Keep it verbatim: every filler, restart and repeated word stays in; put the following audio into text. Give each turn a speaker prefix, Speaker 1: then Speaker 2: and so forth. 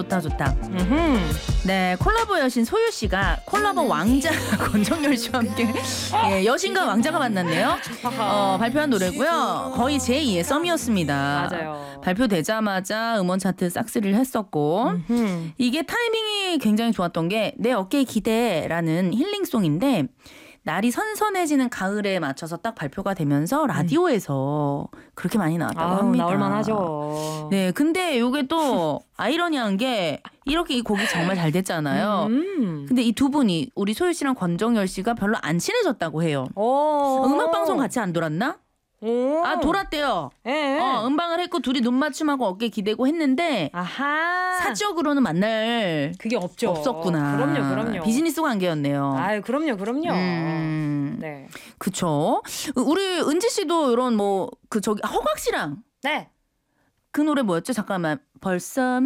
Speaker 1: 좋다 좋다.
Speaker 2: 음흠.
Speaker 1: 네, 콜라보 여신 소유 씨가 콜라보 왕자 권정열 씨와 함께 예, 여신과 왕자가 만났네요. 어, 발표한 노래고요. 거의 제이의 썸이었습니다.
Speaker 2: 맞아요.
Speaker 1: 발표되자마자 음원 차트 싹쓸이를 했었고
Speaker 2: 음흠.
Speaker 1: 이게 타이밍이 굉장히 좋았던 게 내 어깨에 기대라는 힐링송인데 날이 선선해지는 가을에 맞춰서 딱 발표가 되면서 라디오에서 그렇게 많이 나왔다고
Speaker 2: 아우,
Speaker 1: 합니다.
Speaker 2: 나올만 하죠.
Speaker 1: 네, 근데 이게 또 아이러니한 게 이렇게 이 곡이 정말 잘 됐잖아요.
Speaker 2: 음.
Speaker 1: 근데 이 두 분이 우리 소유 씨랑 권정열 씨가 별로 안 친해졌다고 해요.
Speaker 2: 오.
Speaker 1: 음악 방송 같이 안 돌았나?
Speaker 2: 오.
Speaker 1: 아, 돌았대요.
Speaker 2: 예.
Speaker 1: 어, 음방을 했고 둘이 눈 맞춤하고 어깨 기대고 했는데
Speaker 2: 아하.
Speaker 1: 사적으로는 만날
Speaker 2: 그게 없죠.
Speaker 1: 없었구나.
Speaker 2: 그럼요, 그럼요.
Speaker 1: 비즈니스 관계였네요.
Speaker 2: 아유, 그럼요, 그럼요.
Speaker 1: 음,
Speaker 2: 네.
Speaker 1: 그쵸. 우리 은지 씨도 이런 뭐 그 저기 허각 씨랑
Speaker 2: 네.
Speaker 1: 그 노래 뭐였죠? 잠깐만. 벌써